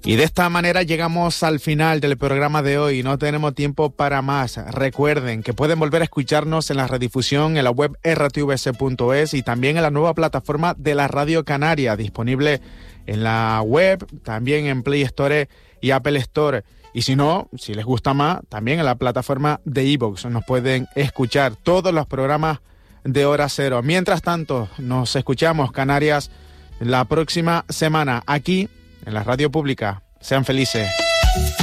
Y de esta manera llegamos al final del programa de hoy. No tenemos tiempo para más. Recuerden que pueden volver a escucharnos en la redifusión en la web rtvc.es y también en la nueva plataforma de la Radio Canaria, disponible en la web, también en Play Store y Apple Store. Y si no, si les gusta más, también en la plataforma de iVoox nos pueden escuchar todos los programas de Hora Cero. Mientras tanto, nos escuchamos, Canarias, la próxima semana aquí en la radio pública. Sean felices.